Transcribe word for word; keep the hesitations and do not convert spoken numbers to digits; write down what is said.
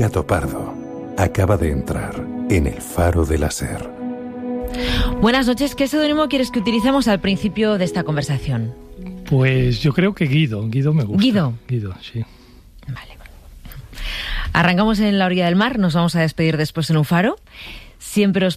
Gato Pardo acaba de entrar en el Faro de la Ser. Buenas noches. ¿Qué seudónimo quieres que utilicemos al principio de esta conversación? Pues yo creo que Guido. Guido me gusta. ¿Guido? Guido, sí. Vale. Arrancamos en la orilla del mar. Nos vamos a despedir después en un faro. Siempre os